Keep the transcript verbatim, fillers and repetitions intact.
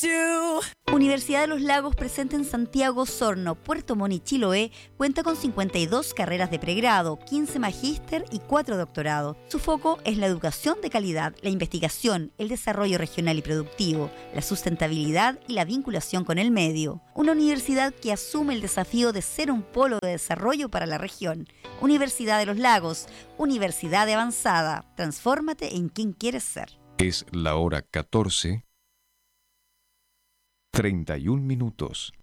do. Universidad de los Lagos, presente en Santiago, Osorno, Puerto Montt y Chiloé, cuenta con cincuenta y dos carreras de pregrado, quince magíster y cuatro doctorados. Su foco es la educación de calidad, la investigación, el desarrollo regional y productivo, la sustentabilidad y la vinculación con el medio. Una universidad que asume el desafío de ser un polo de desarrollo para la región. Universidad de los Lagos, universidad de avanzada. Transfórmate en quien quieres ser. Es la hora catorce, treinta y un minutos.